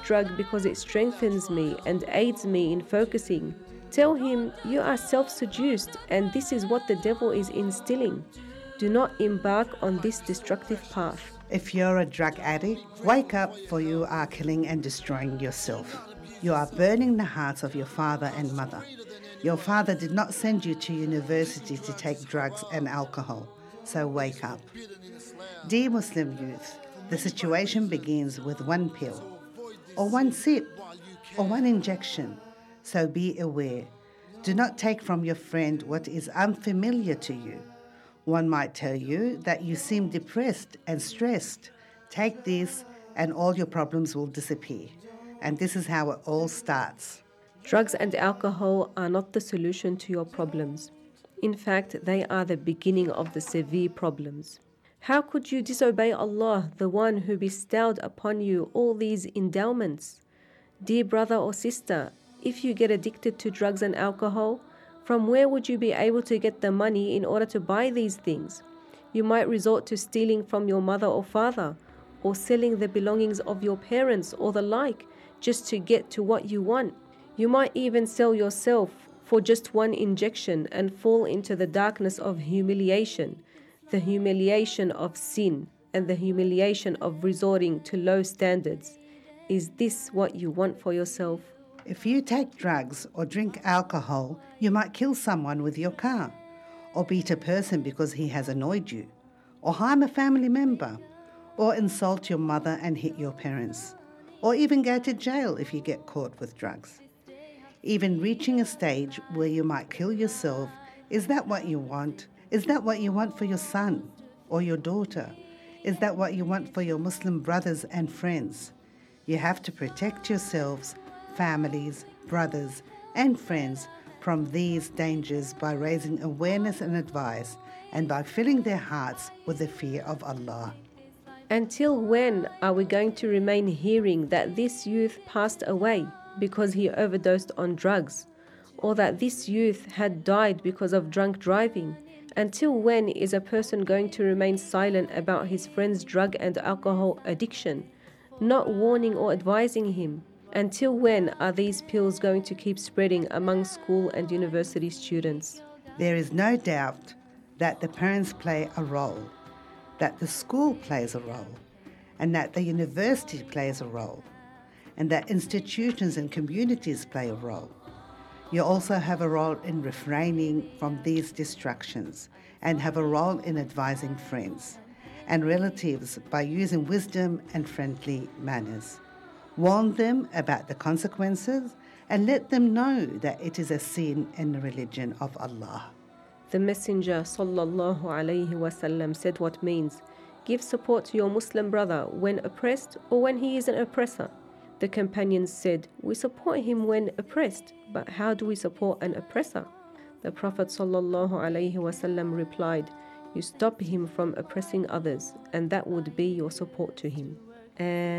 drug because it strengthens me and aids me in focusing. Tell him you are self-seduced and this is what the devil is instilling. Do not embark on this destructive path. If you're a drug addict, wake up, for you are killing and destroying yourself. You are burning the hearts of your father and mother. Your father did not send you to university to take drugs and alcohol, so wake up. Dear Muslim youth, the situation begins with one pill, or one sip, or one injection, so be aware. Do not take from your friend what is unfamiliar to you. One might tell you that you seem depressed and stressed. Take this and all your problems will disappear. And this is how it all starts. Drugs and alcohol are not the solution to your problems. In fact, they are the beginning of the severe problems. How could you disobey Allah, the one who bestowed upon you all these endowments? Dear brother or sister, if you get addicted to drugs and alcohol, from where would you be able to get the money in order to buy these things? You might resort to stealing from your mother or father, or selling the belongings of your parents or the like, just to get to what you want. You might even sell yourself for just one injection and fall into the darkness of humiliation, the humiliation of sin, and the humiliation of resorting to low standards. Is this what you want for yourself? If you take drugs or drink alcohol, you might kill someone with your car, or beat a person because he has annoyed you, or harm a family member, or insult your mother and hit your parents, or even go to jail if you get caught with drugs. Even reaching a stage where you might kill yourself, is that what you want? Is that what you want for your son or your daughter? Is that what you want for your Muslim brothers and friends? You have to protect yourselves, families, brothers, and friends from these dangers by raising awareness and advice, and by filling their hearts with the fear of Allah. Until when are we going to remain hearing that this youth passed away because he overdosed on drugs, or that this youth had died because of drunk driving? Until when is a person going to remain silent about his friend's drug and alcohol addiction, not warning or advising him? Until when are these pills going to keep spreading among school and university students? There is no doubt that the parents play a role, that the school plays a role, and that the university plays a role, and that institutions and communities play a role. You also have a role in refraining from these distractions, and have a role in advising friends and relatives by using wisdom and friendly manners. Warn them about the consequences and let them know that it is a sin in the religion of Allah. The Messenger sallallahu alaihi wasallam said what means, give support to your Muslim brother when oppressed or when he is an oppressor. The companions said, we support him when oppressed, but how do we support an oppressor? The Prophet sallallahu alaihi wasallam replied, you stop him from oppressing others, and that would be your support to him. And